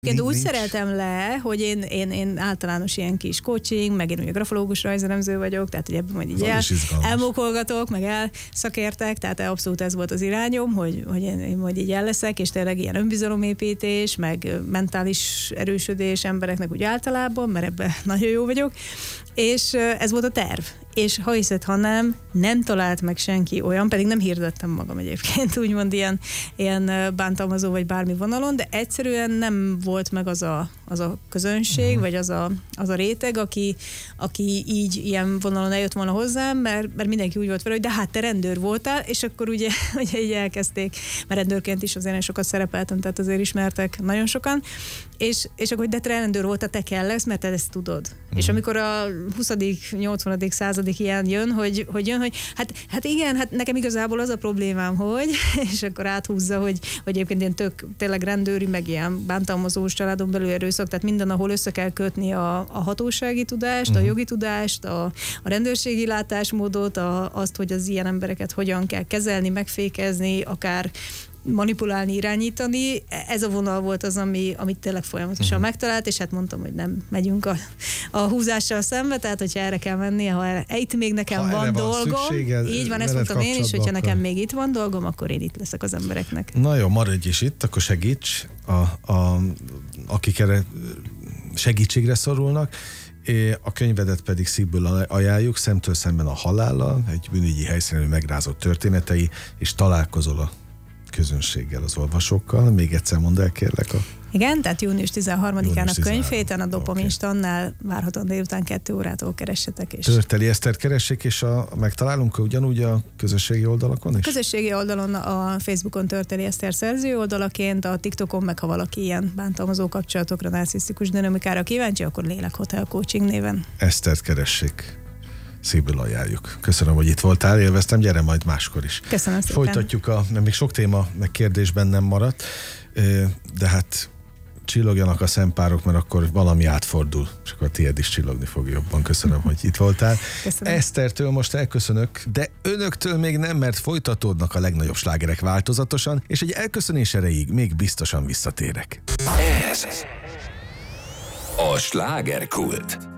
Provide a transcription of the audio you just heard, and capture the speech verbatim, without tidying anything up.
Én úgy nincs. szereltem le, hogy én, én, én általános ilyen kis coaching, meg én ugye grafológus rajzelemző vagyok, tehát hogy ebben majd így el, elmokolgatok, meg elszakértek, tehát abszolút ez volt az irányom, hogy, hogy én, én majd így el leszek, és tényleg ilyen önbizalomépítés, meg mentális erősödés embereknek úgy általában, mert ebben nagyon jó vagyok, és ez volt a terv. És ha hiszed, ha nem, nem talált meg senki olyan, pedig nem hirdettem magam egyébként, úgymond ilyen, ilyen bántalmazó vagy bármi vonalon, de egyszerűen nem volt meg az a, az a közönség, uh-huh. vagy az a, az a réteg, aki, aki így ilyen vonalon eljött volna hozzám, mert, mert mindenki úgy volt vele, hogy de hát te rendőr voltál, és akkor ugye, ugye így elkezdték, mert rendőrként is azért sokat szerepeltem, tehát azért ismertek nagyon sokan, és, és akkor, de te rendőr voltál, te kell lesz, mert te ezt tudod. Uh-huh. És amikor a huszadik nyolcvanadik századik ilyen jön, hogy, hogy jön, hogy hát, hát igen, hát nekem igazából az a problémám, hogy, és akkor áthúzza, hogy, hogy egyébként ilyen tök, tényleg rendőri, meg ilyen bántalmazós családon belül erőszak, tehát minden, ahol össze kell kötni a, a hatósági tudást, uh-huh. a jogi tudást, a, a rendőrségi látásmódot, a, azt, hogy az ilyen embereket hogyan kell kezelni, megfékezni, akár manipulálni, irányítani. Ez a vonal volt az, ami, amit tényleg folyamatosan uh-huh. megtalált, és hát mondtam, hogy nem megyünk a, a húzással szembe, tehát hogyha erre kell menni, ha erre, itt még nekem ha van dolgom, szükséged, így van, ezt mondtam én is, hogyha akkor... nekem még itt van dolgom, akkor én itt leszek az embereknek. Na jó, maradj is itt, akkor segíts, a, a, akik erre segítségre szorulnak. A könyvedet pedig szívből ajánljuk, Szemtől szemben a halállal, egy bűnügyi helyszínen megrázott történetei, és találkozol a közönséggel, az olvasókkal. Még egyszer mondd el, kérlek. A... Igen, tehát június tizenharmadikán a könyvhéten, a Dopaminstannál okay. várhatóan délután kettő órától keressetek. És... Törteli Esztert keressék, és a, megtalálunk ugyanúgy a közösségi oldalakon is? A közösségi oldalon, a Facebookon Törteli Eszter szerző oldalaként, a TikTokon meg, ha valaki ilyen bántalmazó kapcsolatokra, narcisztikus dinamikára kíváncsi, akkor Lélek Hotel Coaching néven. Esztert keressék. Szívből ajánljuk. Köszönöm, hogy itt voltál, élveztem, gyere majd máskor is. Köszönöm szépen. Folytatjuk, a, mert még sok téma, meg kérdésben nem maradt, de hát csillogjanak a szempárok, mert akkor valami átfordul, és akkor a tiéd is csillogni fog jobban. Köszönöm, hogy itt voltál. Köszönöm. Esztertől most elköszönök, de önöktől még nem, mert folytatódnak a legnagyobb slágerek változatosan, és egy elköszönés erejéig még biztosan visszatérek. Ez a Slágerkult.